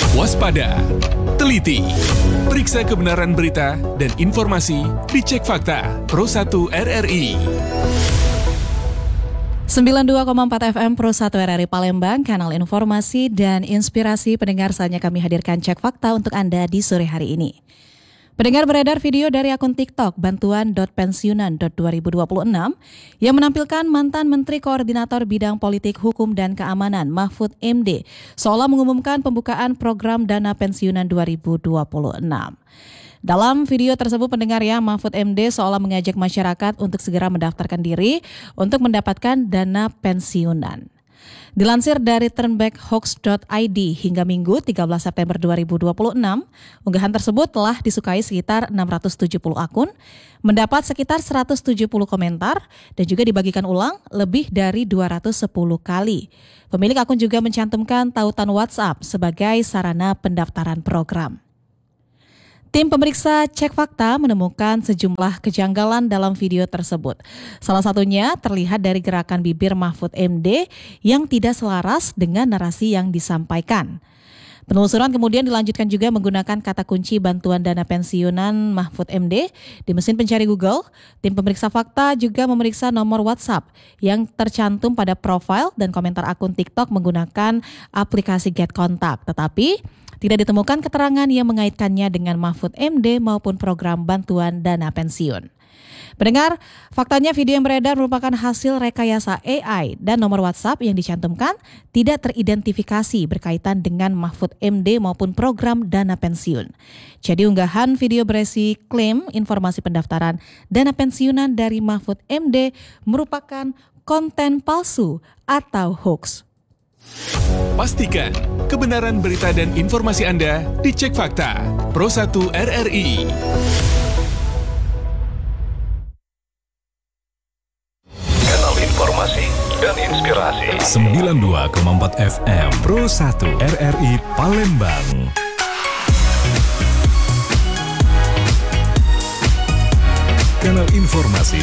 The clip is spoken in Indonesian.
Waspada, teliti, periksa kebenaran berita dan informasi di Cek Fakta Pro 1 RRI. 92,4 FM Pro 1 RRI Palembang, kanal informasi dan inspirasi pendengar. Saatnya kami hadirkan Cek Fakta untuk Anda di sore hari ini. Pendengar, beredar video dari akun TikTok bantuan.pensiunan.2026 yang menampilkan mantan Menteri Koordinator Bidang Politik, Hukum dan Keamanan Mahfud MD seolah mengumumkan pembukaan program dana pensiunan 2026. Dalam video tersebut, pendengar, Mahfud MD seolah mengajak masyarakat untuk segera mendaftarkan diri untuk mendapatkan dana pensiunan. Dilansir dari turnbackhoax.id hingga Minggu 13 September 2026, unggahan tersebut telah disukai sekitar 670 akun, mendapat sekitar 170 komentar, dan juga dibagikan ulang lebih dari 210 kali. Pemilik akun juga mencantumkan tautan WhatsApp sebagai sarana pendaftaran program. Tim pemeriksa Cek Fakta menemukan sejumlah kejanggalan dalam video tersebut. Salah satunya terlihat dari gerakan bibir Mahfud MD yang tidak selaras dengan narasi yang disampaikan. Penelusuran kemudian dilanjutkan juga menggunakan kata kunci bantuan dana pensiunan Mahfud MD di mesin pencari Google. Tim pemeriksa fakta juga memeriksa nomor WhatsApp yang tercantum pada profil dan komentar akun TikTok menggunakan aplikasi Get Contact. Tetapi tidak ditemukan keterangan yang mengaitkannya dengan Mahfud MD maupun program bantuan dana pensiun. Pendengar, faktanya video yang beredar merupakan hasil rekayasa AI dan nomor WhatsApp yang dicantumkan tidak teridentifikasi berkaitan dengan Mahfud MD maupun program dana pensiun. Jadi unggahan video berisi klaim informasi pendaftaran dana pensiunan dari Mahfud MD merupakan konten palsu atau hoax. Pastikan kebenaran berita dan informasi Anda di Cek Fakta Pro 1 RRI. Kanal informasi dan inspirasi 92,4 FM Pro 1 RRI Palembang. Kanal informasi